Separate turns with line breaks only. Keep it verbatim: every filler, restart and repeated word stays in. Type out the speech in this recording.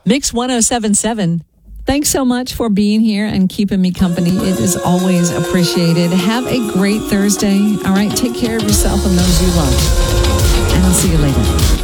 Mix ten seventy-seven. Thanks so much for being here and keeping me company. It is always appreciated. Have a great Thursday. All right, take care of yourself and those you love. And I'll see you later.